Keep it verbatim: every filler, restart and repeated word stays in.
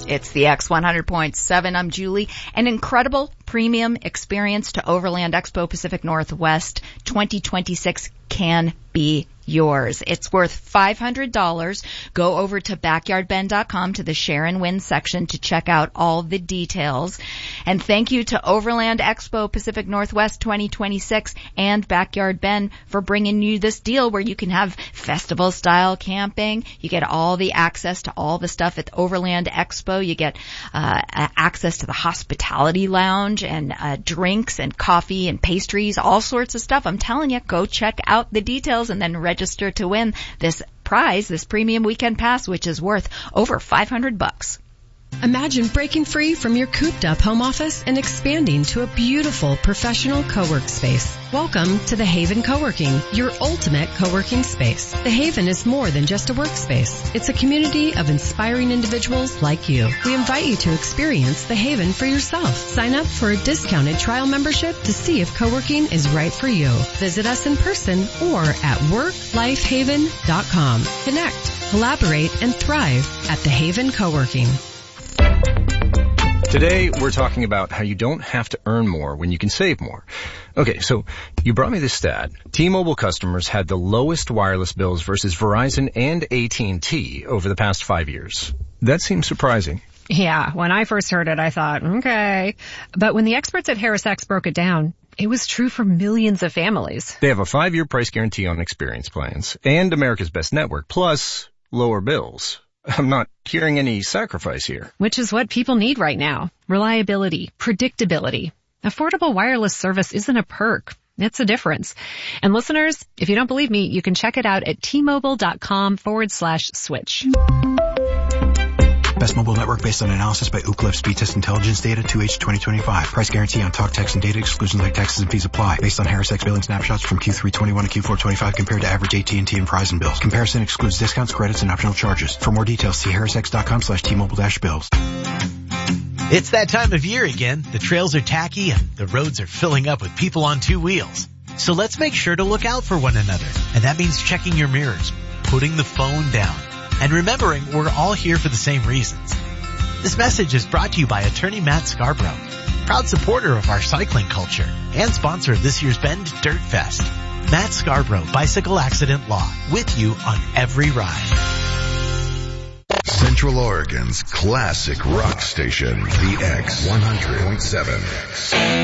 It's the X one hundred point seven. I'm Julie. An incredible premium experience to Overland Expo Pacific Northwest twenty twenty-six can be yours. It's worth five hundred dollars. Go over to backyard ben dot com to the share and win section to check out all the details. And thank you to Overland Expo Pacific Northwest twenty twenty-six and Backyard Ben for bringing you this deal where you can have festival style camping. You get all the access to all the stuff at Overland Expo. You get uh access to the hospitality lounge and uh drinks and coffee and pastries, all sorts of stuff. I'm telling you, go check out the details and then register to win this prize, this premium weekend pass, which is worth over five hundred bucks. Imagine breaking free from your cooped-up home office and expanding to a beautiful professional co-work space. Welcome to The Haven Co-working, your ultimate co-working space. The Haven is more than just a workspace. It's a community of inspiring individuals like you. We invite you to experience The Haven for yourself. Sign up for a discounted trial membership to see if co-working is right for you. Visit us in person or at work life haven dot com. Connect, collaborate, and thrive at The Haven Co-working. Today, we're talking about how you don't have to earn more when you can save more. Okay, so you brought me this stat. T-Mobile customers had the lowest wireless bills versus Verizon and A T and T over the past five years. That seems surprising. Yeah, when I first heard it, I thought, okay. But when the experts at HarrisX broke it down, it was true for millions of families. They have a five-year price guarantee on experience plans and America's Best Network, plus lower bills. I'm not hearing any sacrifice here. Which is what people need right now. Reliability, predictability. Affordable wireless service isn't a perk. It's a difference. And listeners, if you don't believe me, you can check it out at T-Mobile.com forward slash switch. Best mobile network based on analysis by Ookla Speed Test Intelligence data two H twenty twenty-five. Price guarantee on talk, text, and data. Exclusions like taxes and fees apply. Based on HarrisX billing snapshots from Q three twenty-one to Q four twenty-five compared to average A T and T and Verizon bills. Comparison excludes discounts, credits, and optional charges. For more details, see harrisx.com slash T-Mobile dash bills. It's that time of year again. The trails are tacky and the roads are filling up with people on two wheels. So let's make sure to look out for one another. And that means checking your mirrors, putting the phone down, and remembering we're all here for the same reasons. This message is brought to you by attorney Matt Scarborough, proud supporter of our cycling culture and sponsor of this year's Bend Dirt Fest. Matt Scarborough, Bicycle Accident Law, with you on every ride. Central Oregon's classic rock station, the X one hundred point seven.